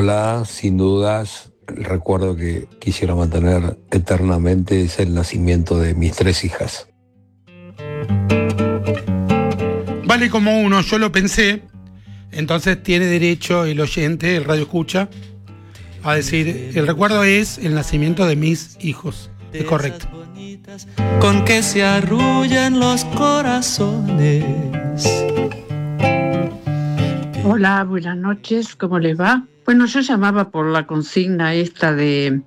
Hola, sin dudas, el recuerdo que quisiera mantener eternamente es el nacimiento de mis 3 hijas. Vale como uno, yo lo pensé, entonces tiene derecho el oyente, el radio escucha, a decir, el recuerdo es el nacimiento de mis hijos. Es correcto. Con que se arrullan los corazones. Hola, buenas noches, ¿cómo les va? Bueno, yo llamaba por la consigna esta de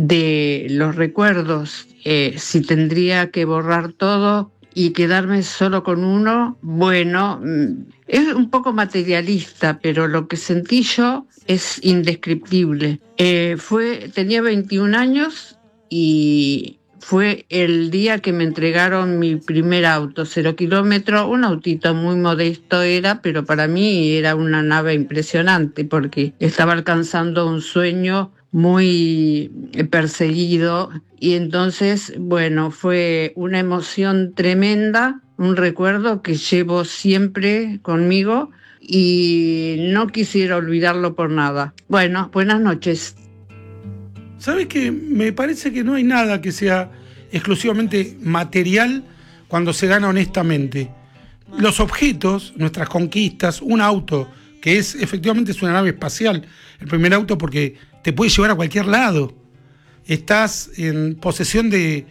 los recuerdos, si tendría que borrar todo y quedarme solo con uno. Bueno, es un poco materialista, pero lo que sentí yo es indescriptible. Tenía 21 años y fue el día que me entregaron mi primer auto, 0 kilómetros, un autito muy modesto era, pero para mí era una nave impresionante porque estaba alcanzando un sueño muy perseguido y entonces, bueno, fue una emoción tremenda, un recuerdo que llevo siempre conmigo y no quisiera olvidarlo por nada. Bueno, buenas noches. ¿Sabes qué? Me parece que no hay nada que sea exclusivamente material cuando se gana honestamente. Los objetos, nuestras conquistas, un auto, que efectivamente es una nave espacial, el primer auto porque te puede llevar a cualquier lado. Estás en posesión de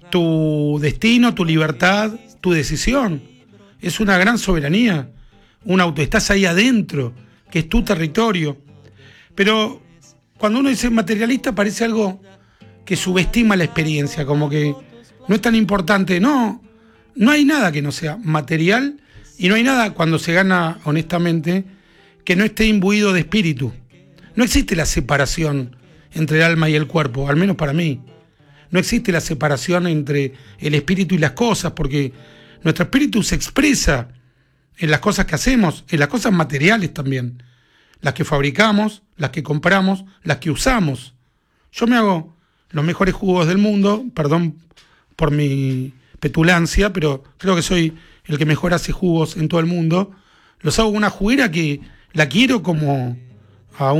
tu destino, tu libertad, tu decisión. Es una gran soberanía. Un auto, estás ahí adentro, que es tu territorio. Pero cuando uno dice materialista parece algo que subestima la experiencia, como que no es tan importante. No hay nada que no sea material y no hay nada cuando se gana honestamente que no esté imbuido de espíritu. No existe la separación entre el alma y el cuerpo, al menos para mí. No existe la separación entre el espíritu y las cosas, porque nuestro espíritu se expresa en las cosas que hacemos, en las cosas materiales también. Las que fabricamos, las que compramos, las que usamos. Yo me hago los mejores jugos del mundo, perdón por mi petulancia, pero creo que soy el que mejor hace jugos en todo el mundo. Los hago con una juguera que la quiero como a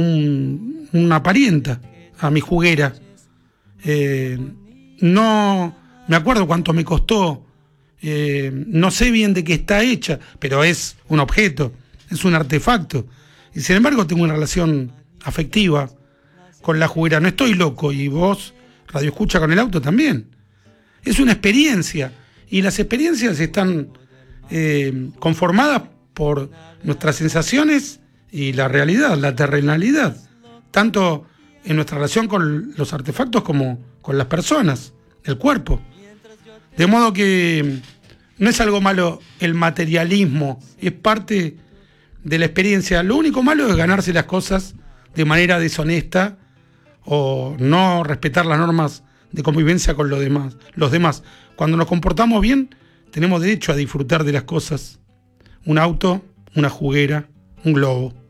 una parienta, a mi juguera. No me acuerdo cuánto me costó, no sé bien de qué está hecha, pero es un objeto, es un artefacto. Y sin embargo tengo una relación afectiva con la juguera. No estoy loco, y vos, radio escucha con el auto también. Es una experiencia, y las experiencias están conformadas por nuestras sensaciones y la realidad, la terrenalidad, tanto en nuestra relación con los artefactos como con las personas, el cuerpo. De modo que no es algo malo el materialismo, es parte de la experiencia. Lo único malo es ganarse las cosas de manera deshonesta o no respetar las normas de convivencia con los demás. Cuando nos comportamos bien, tenemos derecho a disfrutar de las cosas. Un auto, una juguera, un globo.